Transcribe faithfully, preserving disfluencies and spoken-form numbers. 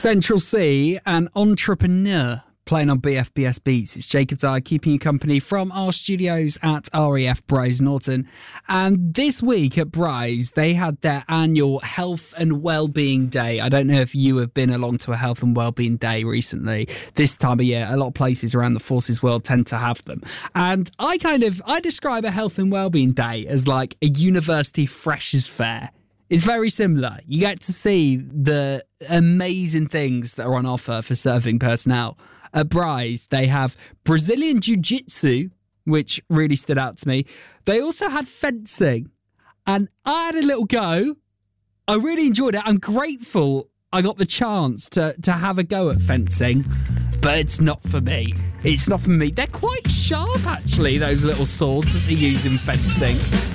Central C, an entrepreneur playing on B F B S Beats. It's Jacob Dye keeping you company from our studios at R A F Bryce Norton. And this week at Bryce, they had their annual Health and Wellbeing Day. I don't know if you have been along to a Health and Wellbeing Day recently. This time of year, a lot of places around the Forces world tend to have them. And I kind of, I describe a Health and Wellbeing Day as like a university freshers fair. It's very similar. You get to see the amazing things that are on offer for serving personnel. At Bryce, they have Brazilian Jiu-Jitsu, which really stood out to me. They also had fencing, and I had a little go. I really enjoyed it. I'm grateful I got the chance to, to have a go at fencing, but it's not for me. It's not for me. They're quite sharp, actually, those little swords that they use in fencing.